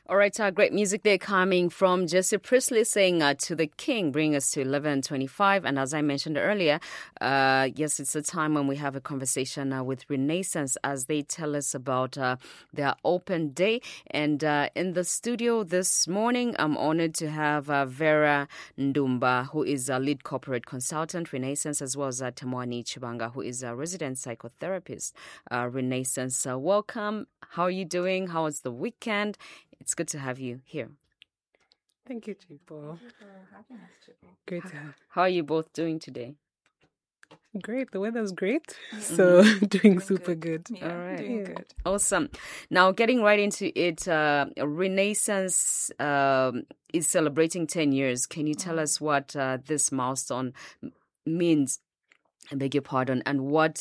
All right, great music there coming from Jesse Priestley saying To the King, bring us to 11:25. And as I mentioned earlier, yes, it's a time when we have a conversation with Renaissance as they tell us about their open day. And in the studio this morning, I'm honored to have Vera Ndumba, who is a lead corporate consultant, Renaissance, as well as Tamwani Chibanga, who is a resident psychotherapist, Renaissance. Welcome. How are you doing? How was the weekend? It's good to have you here. Thank you, Chipo. Thank you for having us, Chipo. Great to have. How are you both doing today? Great. The weather's great. So doing super good. Yeah, All right. doing good. Awesome. Now, getting right into it, Renaissance is celebrating 10 years. Can you tell us what this milestone means? I beg your pardon. And what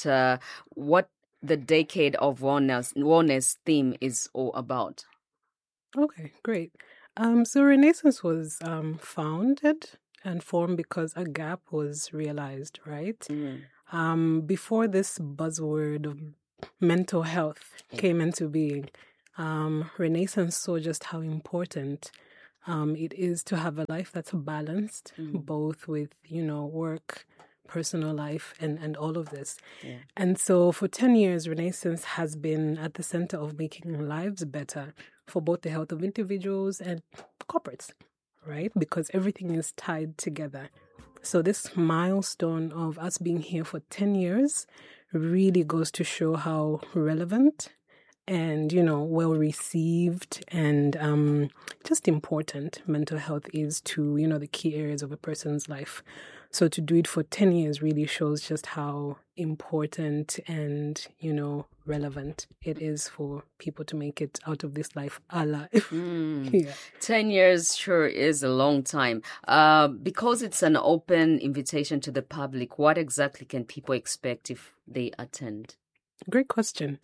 the Decade of Wellness theme is all about? Okay, great. So Renaissance was founded and formed because a gap was realized, right? Before this buzzword of mental health came into being, Renaissance saw just how important it is to have a life that's balanced, both with, work, personal life, and all of this. Yeah. And so for 10 years, Renaissance has been at the center of making lives better for both the health of individuals and corporates, right? Because everything is tied together. So this milestone of us being here for 10 years really goes to show how relevant and, well received and just important mental health is to, the key areas of a person's life. So to do it for 10 years really shows just how important and, relevant it is for people to make it out of this life alive. Yeah. 10 years sure is a long time. Because it's an open invitation to the public, what exactly can people expect if they attend? Great question.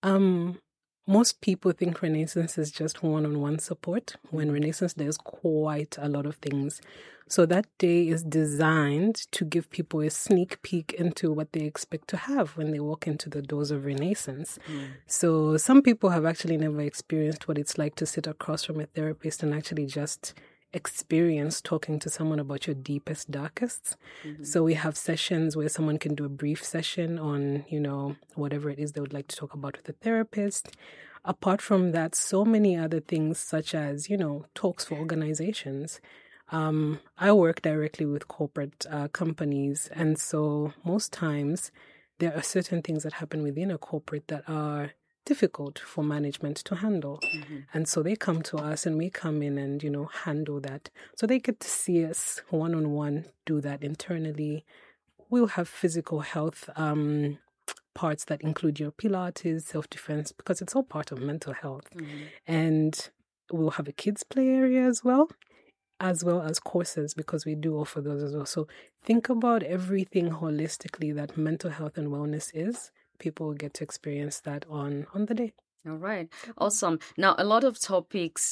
Most people think Renaissance is just one-on-one support, when Renaissance does quite a lot of things. So that day is designed to give people a sneak peek into what they expect to have when they walk into the doors of Renaissance. So some people have actually never experienced what it's like to sit across from a therapist and actually just experience talking to someone about your deepest, darkest. So we have sessions where someone can do a brief session on, whatever it is they would like to talk about with the therapist. Apart from that, so many other things such as, talks for organizations. I work directly with corporate companies, and so most times there are certain things that happen within a corporate that are difficult for management to handle. And so they come to us and we come in and, handle that. So they get to see us one-on-one do that internally. We'll have physical health parts that include your Pilates, self-defense, because it's all part of mental health. And we'll have a kids play area as well as courses, because we do offer those as well. So think about everything holistically that mental health and wellness is. People will get to experience that on the day. All right. Awesome. Now, a lot of topics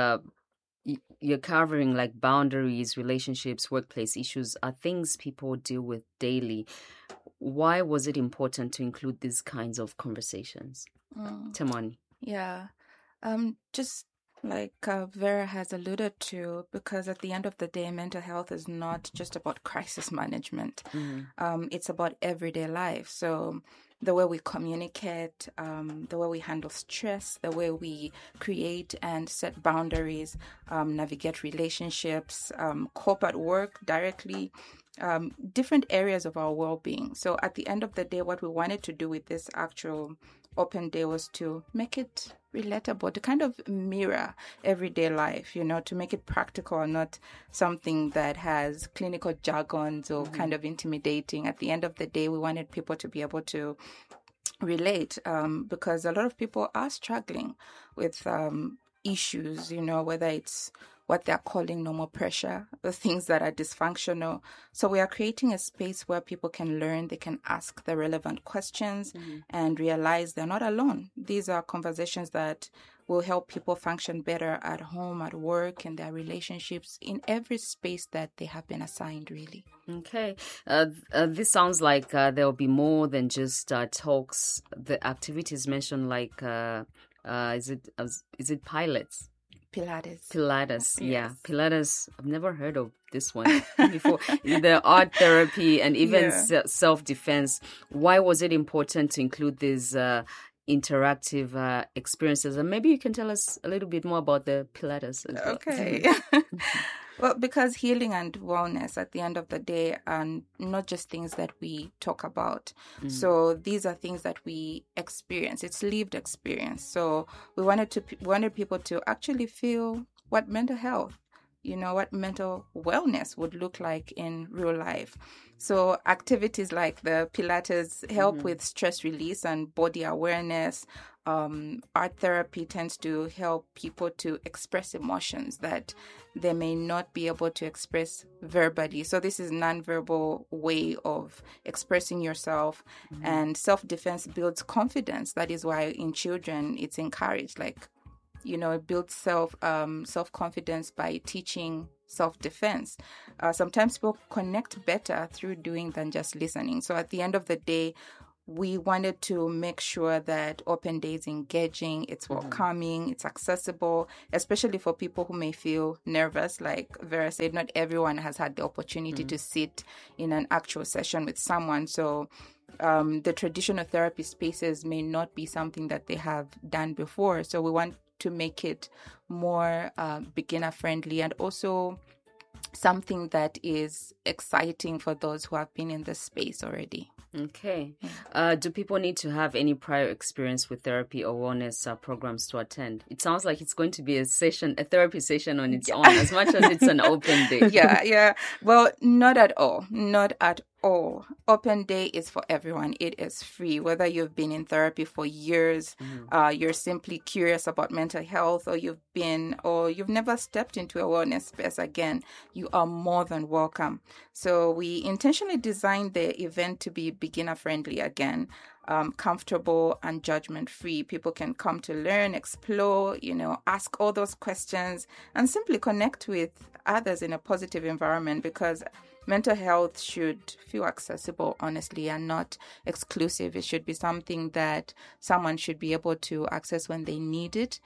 you're covering, like boundaries, relationships, workplace issues, are things people deal with daily. Why was it important to include these kinds of conversations? Tamani. Yeah. Just like Vera has alluded to, because at the end of the day, mental health is not just about crisis management. It's about everyday life. So the way we communicate, the way we handle stress, the way we create and set boundaries, navigate relationships, cope at work directly, different areas of our well-being. So at the end of the day, what we wanted to do with this actual open day was to make it relatable, to kind of mirror everyday life, to make it practical and not something that has clinical jargons or kind of intimidating. At the end of the day, we wanted people to be able to relate, because a lot of people are struggling with issues, whether it's what they're calling normal pressure, the things that are dysfunctional. So we are creating a space where people can learn, they can ask the relevant questions and realize they're not alone. These are conversations that will help people function better at home, at work, in their relationships, in every space that they have been assigned, really. Okay. This sounds like there will be more than just talks. The activities mentioned, like, is it pilots? Pilates. Yeah. Pilates, I've never heard of this one before. The art therapy and even self-defense. Why was it important to include these interactive experiences? And maybe you can tell us a little bit more about the Pilates as well. Okay. Well, because healing and wellness at the end of the day are not just things that we talk about. So these are things that we experience. It's lived experience. So we wanted people to actually feel what mental health, what mental wellness would look like in real life. So activities like the Pilates help with stress release and body awareness. Art therapy tends to help people to express emotions that they may not be able to express verbally. So this is non-verbal way of expressing yourself. And self-defense builds confidence. That is why in children it's encouraged. It builds self-confidence by teaching self-defense. Sometimes people connect better through doing than just listening. So at the end of the day, we wanted to make sure that Open Day is engaging, it's welcoming, it's accessible, especially for people who may feel nervous. Like Vera said, not everyone has had the opportunity to sit in an actual session with someone. So the traditional therapy spaces may not be something that they have done before. So we want to make it more beginner-friendly and also something that is exciting for those who have been in this space already. Okay. Do people need to have any prior experience with therapy or wellness programs to attend? It sounds like it's going to be a therapy session on its own, as much as it's an open day. Yeah. Well, not at all. Not at all. Open Day is for everyone. It is free. Whether you've been in therapy for years, you're simply curious about mental health, or you've never stepped into a wellness space again, you are more than welcome. So we intentionally designed the event to be beginner friendly again, comfortable and judgment free. People can come to learn, explore, ask all those questions and simply connect with others in a positive environment, because mental health should feel accessible, honestly, and not exclusive. It should be something that someone should be able to access when they need it.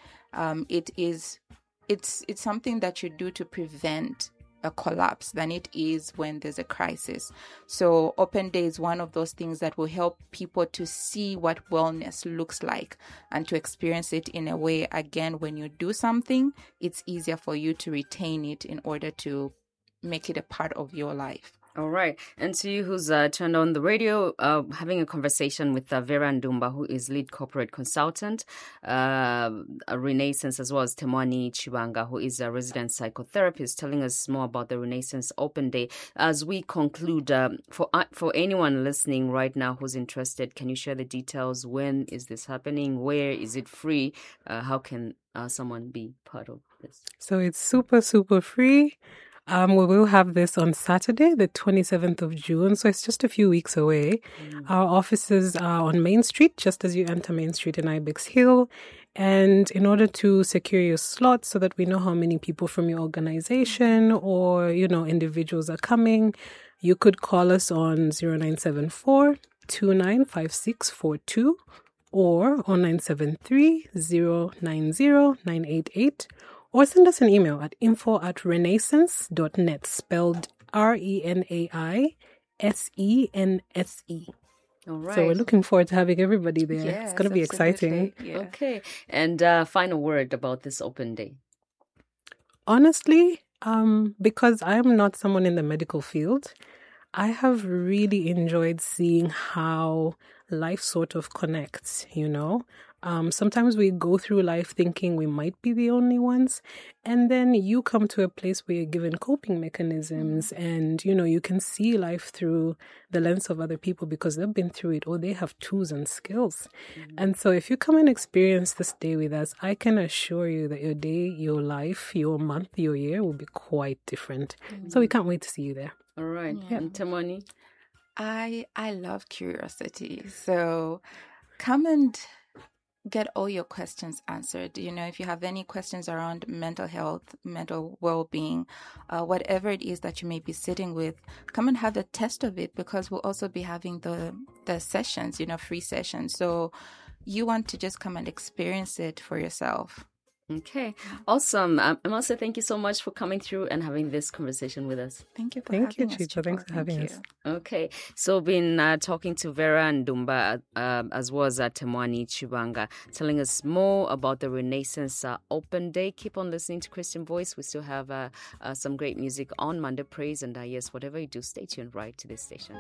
It's something that you do to prevent a collapse than it is when there's a crisis. So Open Day is one of those things that will help people to see what wellness looks like and to experience it in a way, again, when you do something, it's easier for you to retain it in order to make it a part of your life. All right. And to you who's turned on the radio, having a conversation with Vera Ndumba, who is lead corporate consultant, Renaissance, as well as Temwani Chibanga, who is a resident psychotherapist, telling us more about the Renaissance Open Day. As we conclude, for anyone listening right now who's interested, can you share the details? When is this happening? Where is it free? How can someone be part of this? So it's super, super free. We will have this on Saturday, the 27th of June, so it's just a few weeks away. Our offices are on Main Street, just as you enter Main Street in Ibex Hill. And in order to secure your slot so that we know how many people from your organization or, individuals are coming, you could call us on 0974-295642 or on 973-090-988. Or send us an email at info@renaissance.net, spelled RENAISENSE. All right. So we're looking forward to having everybody there. Yes, it's going to be exciting. Yeah. Okay. And final word about this Open Day. Honestly, because I'm not someone in the medical field, I have really enjoyed seeing how life sort of connects, Sometimes we go through life thinking we might be the only ones, and then you come to a place where you're given coping mechanisms and, you can see life through the lens of other people because they've been through it or they have tools and skills. And so if you come and experience this day with us, I can assure you that your day, your life, your month, your year will be quite different. So we can't wait to see you there. All right. Yeah. And Temwani? I love curiosity. So come and get all your questions answered. If you have any questions around mental health, mental well-being, whatever it is that you may be sitting with, come and have a test of it, because we'll also be having the sessions, free sessions. So you want to just come and experience it for yourself. Okay, awesome. Emilsa, thank you so much for coming through and having this conversation with us. Thank you for Thank you, having us, Chicho. Thanks for having us. Okay, so been talking to Vera Ndumba as well as Temwani Chibanga, telling us more about the Renaissance Open Day. Keep on listening to Christian Voice. We still have some great music on Monday Praise, and yes, whatever you do, stay tuned right to this station.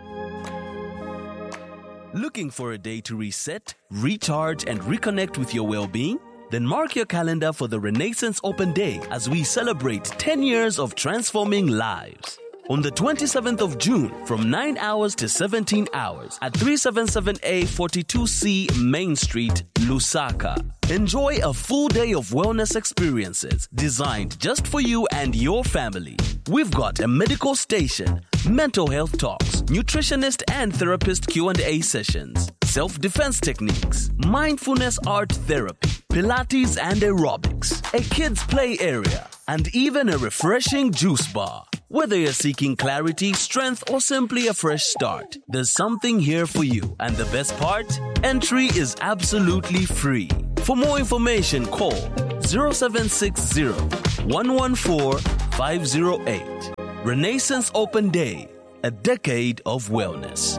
Looking for a day to reset, recharge, and reconnect with your well-being? Then mark your calendar for the Renaissance Open Day as we celebrate 10 years of transforming lives. On the 27th of June, from 9 hours to 17 hours at 377A 42C Main Street, Lusaka. Enjoy a full day of wellness experiences designed just for you and your family. We've got a medical station, mental health talks, nutritionist and therapist Q&A sessions, self-defense techniques, mindfulness art therapy, Pilates and aerobics, a kids play area, and even a refreshing juice bar. Whether you're seeking clarity, strength, or simply a fresh start, there's something here for you. And the best part? Entry is absolutely free. For more information, call 0760 114 508. Renaissance Open Day, a decade of wellness.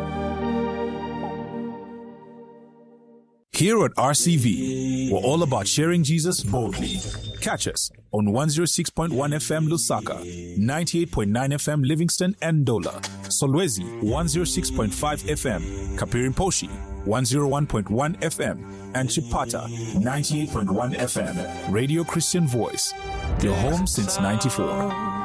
Here at RCV, we're all about sharing Jesus boldly. Catch us on 106.1 FM Lusaka, 98.9 FM Livingston and Ndola, Solwezi 106.5 FM, Kapirimposhi 101.1 FM, and Chipata 98.1 FM. Radio Christian Voice, your home since '94.